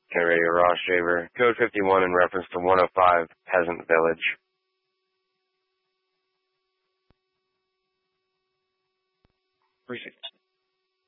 Kent Radio Ross Shaver. Code 51 in reference to 105 Peasant Village. Appreciate it.